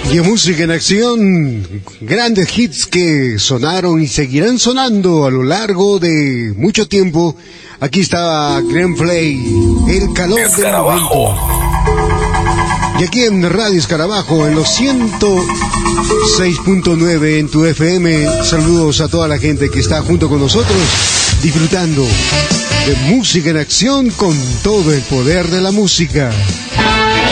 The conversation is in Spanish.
Y en música en acción, grandes hits que sonaron y seguirán sonando a lo largo de mucho tiempo. Aquí está Grand Play, el calor del momento. Y aquí en Radio Escarabajo, en los 106.9 en tu FM, saludos a toda la gente que está junto con nosotros, disfrutando de música en acción con todo el poder de la música.